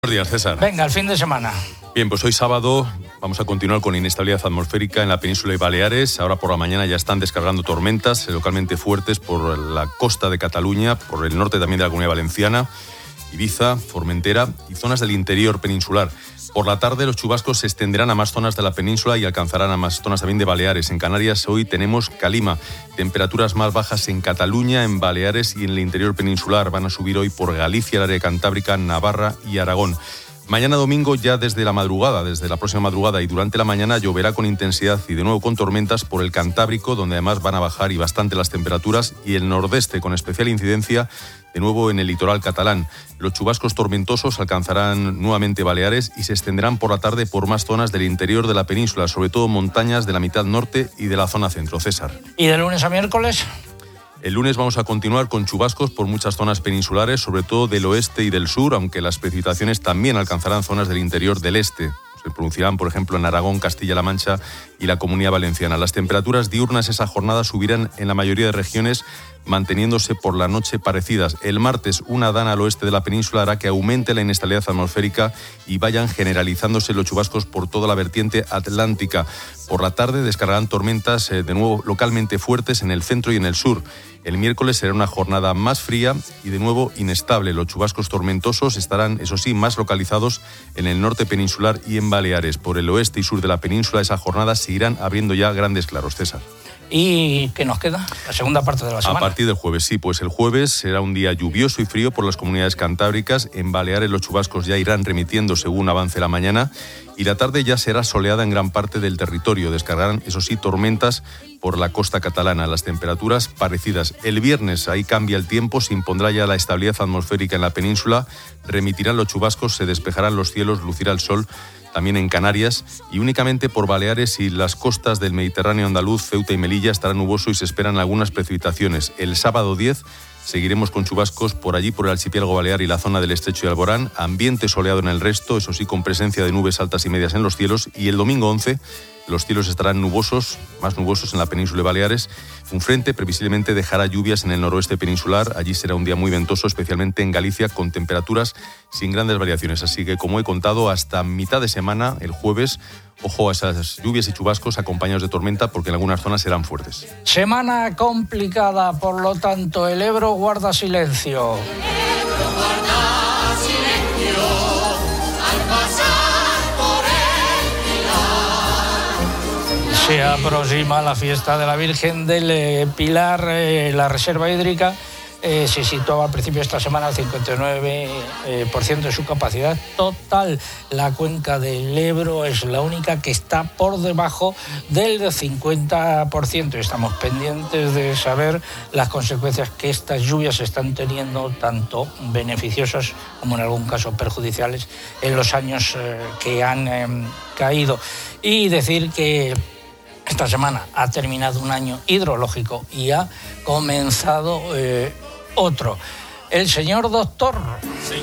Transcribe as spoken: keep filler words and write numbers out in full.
Buenos días, César. Venga, el fin de semana. Bien, pues hoy sábado vamos a continuar con inestabilidad atmosférica en la península y Baleares. Ahora por la mañana ya están descargando tormentas localmente fuertes por la costa de Cataluña, por el norte también de la Comunidad Valenciana, Ibiza, Formentera y zonas del interior peninsular. Por la tarde los chubascos se extenderán a más zonas de la península y alcanzarán a más zonas también de Baleares. En Canarias hoy tenemos calima, temperaturas más bajas en Cataluña, en Baleares y en el interior peninsular. Van a subir hoy por Galicia, el área cantábrica, Navarra y Aragón. Mañana domingo, ya desde la madrugada, desde la próxima madrugada y durante la mañana, lloverá con intensidad y de nuevo con tormentas por el Cantábrico, donde además van a bajar y bastante las temperaturas, y el nordeste, con especial incidencia, de nuevo en el litoral catalán. Los chubascos tormentosos alcanzarán nuevamente Baleares y se extenderán por la tarde por más zonas del interior de la península, sobre todo montañas de la mitad norte y de la zona centro. César. ¿Y de lunes a miércoles? El lunes vamos a continuar con chubascos por muchas zonas peninsulares, sobre todo del oeste y del sur, aunque las precipitaciones también alcanzarán zonas del interior del este. Se producirán, por ejemplo, en Aragón, Castilla-La Mancha y la Comunidad Valenciana. Las temperaturas diurnas esa jornada subirán en la mayoría de regiones, manteniéndose por la noche parecidas. El martes, una dana al oeste de la península hará que aumente la inestabilidad atmosférica y vayan generalizándose los chubascos por toda la vertiente atlántica. Por la tarde descargarán tormentas eh, de nuevo localmente fuertes en el centro y en el sur. El miércoles será una jornada más fría y de nuevo inestable. Los chubascos tormentosos estarán, eso sí, más localizados en el norte peninsular y en Baleares. Por el oeste y sur de la península esa jornada se irán abriendo ya grandes claros, César. ¿Y qué nos queda? La segunda parte de la semana. A partir del jueves, sí, pues el jueves será un día lluvioso y frío por las comunidades cantábricas. En Baleares los chubascos ya irán remitiendo según avance la mañana y la tarde ya será soleada en gran parte del territorio. Descargarán, eso sí, tormentas por la costa catalana. Las temperaturas parecidas. El viernes ahí cambia el tiempo, se impondrá ya la estabilidad atmosférica en la península, remitirán los chubascos, se despejarán los cielos, lucirá el sol también en Canarias, y únicamente por Baleares y las costas del Mediterráneo andaluz, Ceuta y Melilla estará nuboso y se esperan algunas precipitaciones. El sábado diez seguiremos con chubascos por allí, por el archipiélago balear y la zona del estrecho de Alborán, ambiente soleado en el resto, eso sí, con presencia de nubes altas y medias en los cielos, y el domingo once los cielos estarán nubosos, más nubosos en la península de Baleares. Un frente previsiblemente dejará lluvias en el noroeste peninsular. Allí será un día muy ventoso, especialmente en Galicia, con temperaturas sin grandes variaciones. Así que, como he contado, hasta mitad de semana, el jueves, ojo a esas lluvias y chubascos acompañados de tormenta, porque en algunas zonas serán fuertes. Semana complicada, por lo tanto, el Ebro guarda silencio. El Ebro guarda silencio al pasar. Se aproxima la fiesta de la Virgen del eh, Pilar. Eh, la reserva hídrica eh, se situaba al principio de esta semana al cincuenta y nueve por ciento de su capacidad total. La cuenca del Ebro es la única que está por debajo del cincuenta por ciento. Estamos pendientes de saber las consecuencias que estas lluvias están teniendo, tanto beneficiosas como en algún caso perjudiciales, en los años eh, que han eh, caído. Y decir que esta semana ha terminado un año hidrológico y ha comenzado eh, otro. El señor doctor...